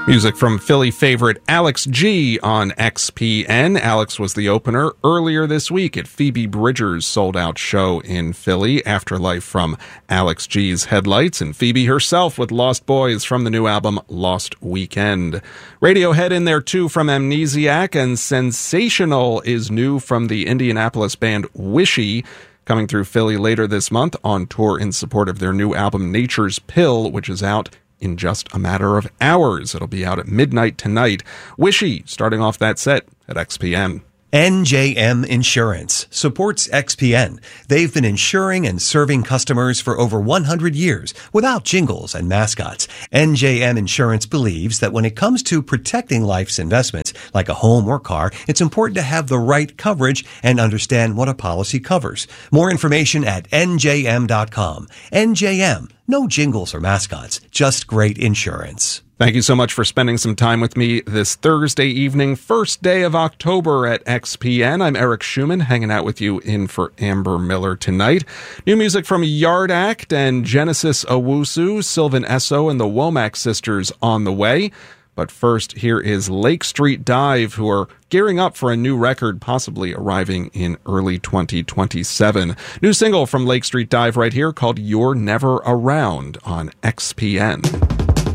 Music from Philly favorite Alex G on XPN. Alex was the opener earlier this week at Phoebe Bridgers' sold-out show in Philly. Afterlife from Alex G's Headlights, and Phoebe herself with Lost Boys from the new album Lost Weekend. Radiohead in there too from Amnesiac, and Sensational is new from the Indianapolis band Wishy, coming through Philly later this month on tour in support of their new album Nature's Pill, which is out in just a matter of hours. It'll be out at midnight tonight. Wishy starting off that set at XPN. NJM Insurance supports XPN. They've been insuring and serving customers for over 100 years without jingles and mascots. NJM Insurance believes that when it comes to protecting life's investments, like a home or car, it's important to have the right coverage and understand what a policy covers. More information at njm.com. NJM. No jingles or mascots, just great insurance. Thank you so much for spending some time with me this Thursday evening, first day of October at XPN. I'm Eric Schumann, hanging out with you in for Amber Miller tonight. New music from Yard Act and Genesis Owusu, Sylvan Esso, and the Womack Sisters on the way. But first, here is Lake Street Dive, who are gearing up for a new record, possibly arriving in early 2027. New single from Lake Street Dive right here called You're Never Around on XPN.